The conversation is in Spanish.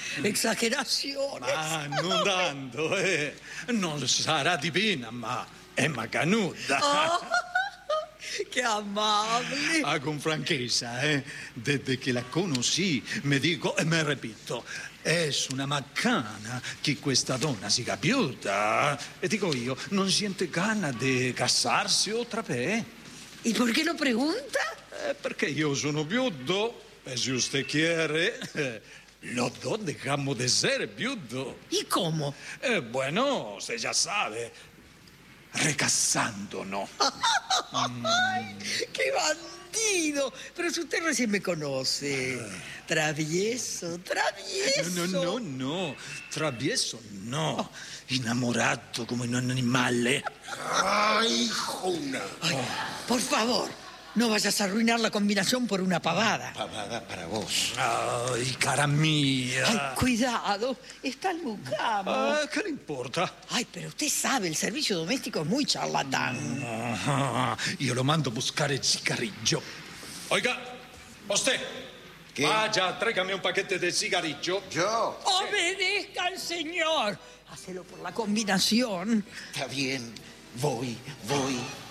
Exageraciones. Ma non tanto, Non sarà divina, ma è macanuda. Oh, ¡qué amable! Con franchezza, desde que la conocí, me dico e me repito, es una macana che questa donna si capiuta. E dico io, non siente gana di casarsi otra vez? ¿Y por qué lo pregunta? Perché io sono viudo, e si usted quiere, los dos dejamos de ser viudos. ¿Y cómo? Bueno, usted ya sabe, recasándonos. ¡Ay, qué bandido! Pero si usted recién me conoce. Travieso, travieso. No, travieso no. Innamorato come un animale. ¡Ay, Juna! Ay, por favor, no vayas a arruinar la combinación por una pavada. Pavada para vos. Ay, cara mía. Ay, cuidado, está el mucamo. ¿Qué le importa? Ay, pero usted sabe, el servicio doméstico es muy charlatán. Io lo mando a buscare il cigarrillo. Oiga, usted. ¿Qué? Vaya, tráigame un paquete de cigarrillo. ¿Yo? ¡Obedezca al señor! Hacelo por la combinación. Está bien. Voy.